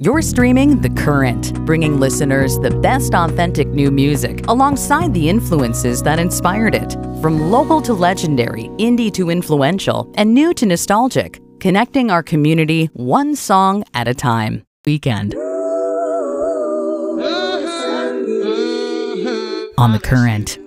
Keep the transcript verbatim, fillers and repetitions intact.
You're streaming The Current, bringing listeners the best authentic new music alongside the influences that inspired it. From local to legendary, indie to influential, and new to nostalgic, connecting our community one song at a time. Weekend. On The Current.